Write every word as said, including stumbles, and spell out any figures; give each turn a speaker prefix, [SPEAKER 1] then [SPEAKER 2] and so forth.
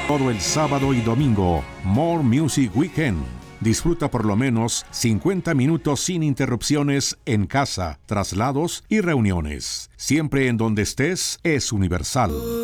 [SPEAKER 1] Todo el sábado y domingo, More Music Weekend. Disfruta por lo menos cincuenta minutos sin interrupciones en casa, traslados y reuniones. Siempre en donde estés es Universal.